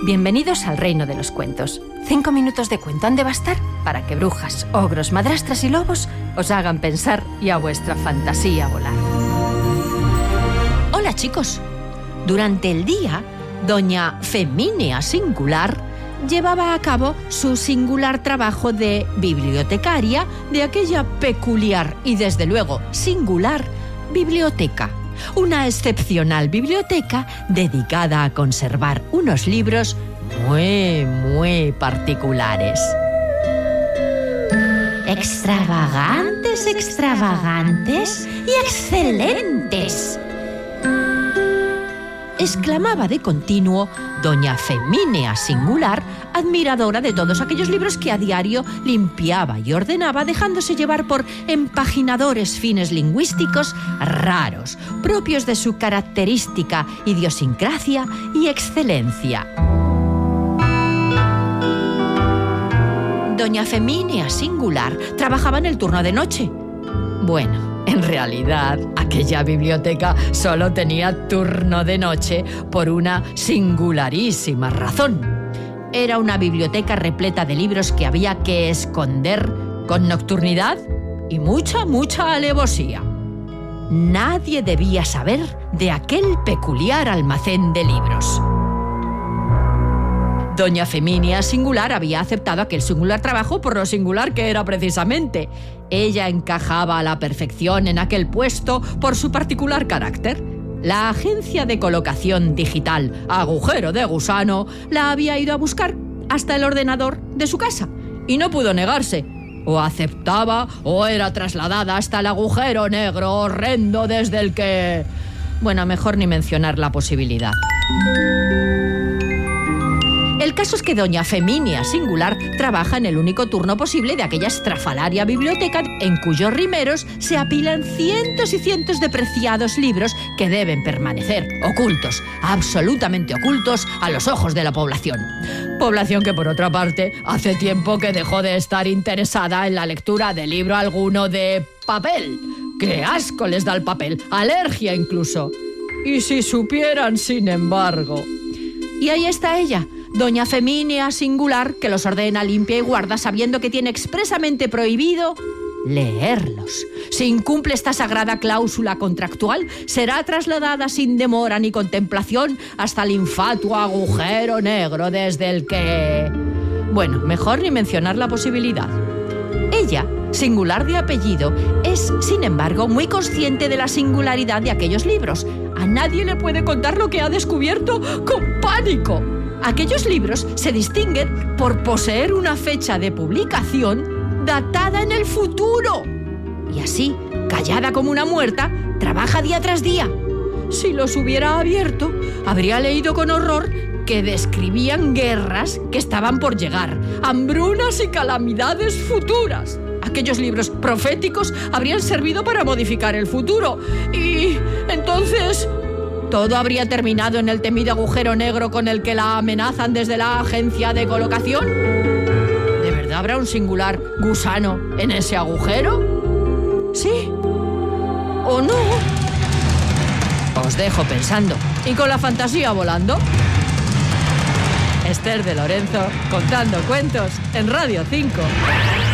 Bienvenidos al reino de los cuentos. 5 minutos de cuento han de bastar para que brujas, ogros, madrastras y lobos os hagan pensar y a vuestra fantasía volar. Hola, chicos. Durante el día, doña Femínea Singular llevaba a cabo su singular trabajo de bibliotecaria de aquella peculiar y desde luego singular biblioteca. Una excepcional biblioteca dedicada a conservar unos libros muy particulares. Extravagantes y excelentes, exclamaba de continuo doña Femínea Singular, admiradora de todos aquellos libros que a diario limpiaba y ordenaba, dejándose llevar por empaginadores fines lingüísticos raros, propios de su característica idiosincrasia y excelencia. Doña Femínea Singular trabajaba en el turno de noche. Bueno, en realidad, aquella biblioteca solo tenía turno de noche por una singularísima razón. Era una biblioteca repleta de libros que había que esconder con nocturnidad y mucha alevosía. Nadie debía saber de aquel peculiar almacén de libros. Doña Femínea Singular había aceptado aquel singular trabajo por lo singular que era precisamente. Ella encajaba a la perfección en aquel puesto por su particular carácter. La agencia de colocación digital Agujero de Gusano la había ido a buscar hasta el ordenador de su casa y no pudo negarse. O aceptaba o era trasladada hasta el agujero negro horrendo desde el que... Bueno, mejor ni mencionar la posibilidad. El caso es que doña Femínea Singular trabaja en el único turno posible de aquella estrafalaria biblioteca en cuyos rimeros se apilan cientos y cientos de preciados libros que deben permanecer ocultos, absolutamente ocultos a los ojos de la población. Población que, por otra parte, hace tiempo que dejó de estar interesada en la lectura de libro alguno de papel. ¡Qué asco les da el papel! ¡Alergia incluso! Y si supieran, sin embargo... Y ahí está ella, doña Femínea Singular, que los ordena, limpia y guarda, sabiendo que tiene expresamente prohibido leerlos. Si incumple esta sagrada cláusula contractual, será trasladada sin demora ni contemplación hasta el infatuo agujero negro desde el que... Bueno, mejor ni mencionar la posibilidad. Ella, singular de apellido, es, sin embargo, muy consciente de la singularidad de aquellos libros. A nadie le puede contar lo que ha descubierto con pánico. Aquellos libros se distinguen por poseer una fecha de publicación datada en el futuro. Y así, callada como una muerta, trabaja día tras día. Si los hubiera abierto, habría leído con horror que describían guerras que estaban por llegar, hambrunas y calamidades futuras. Aquellos libros proféticos habrían servido para modificar el futuro. Y entonces... ¿todo habría terminado en el temido agujero negro con el que la amenazan desde la agencia de colocación? ¿De verdad habrá un singular gusano en ese agujero? ¿Sí? ¿O no? Os dejo pensando y con la fantasía volando. Esther de Lorenzo, contando cuentos en Radio 5.